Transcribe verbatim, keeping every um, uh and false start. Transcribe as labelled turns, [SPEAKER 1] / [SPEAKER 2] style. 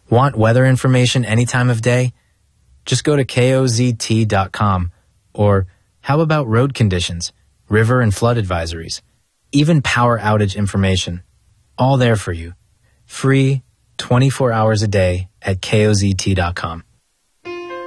[SPEAKER 1] Want weather information any time of day? Just go to K O Z T dot com. Or how about road conditions, river and flood advisories, even power outage information? All there for you. Free, twenty-four hours a day at K O Z T dot com.